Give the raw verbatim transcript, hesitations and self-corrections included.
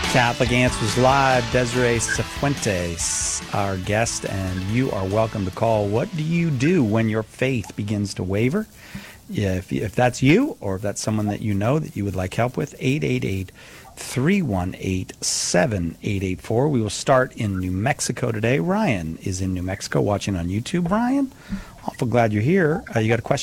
Catholic Answers Live, Desiree Cifuentes, our guest, and you are welcome to call. What do you do when your faith begins to waver? Yeah, if, if that's you, or if that's someone that you know that you would like help with, eight eight eight, three one eight, seven eight eight four. We will start in New Mexico today. Ryan is in New Mexico watching on YouTube. Ryan, awful glad you're here. Uh, you got a question?